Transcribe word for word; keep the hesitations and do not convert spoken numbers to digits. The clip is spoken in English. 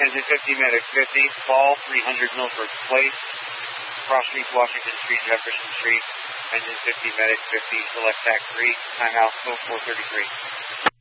Engine fifty, Medic fifty, Fall three hundred Millsburg Place, Cross Street, Washington Street, Jefferson Street, Engine fifty, Medic fifty, select T A C three, timeout code four thirty-three.